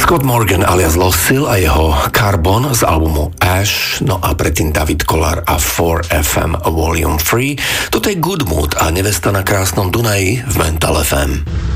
Scott Morgan alias Losil a jeho Carbon z albumu Ash, no a predtým David Kollár a 4FM Volume 3. Toto je Good Mood a Nevesta na krásnom Dunaji v Mental FM.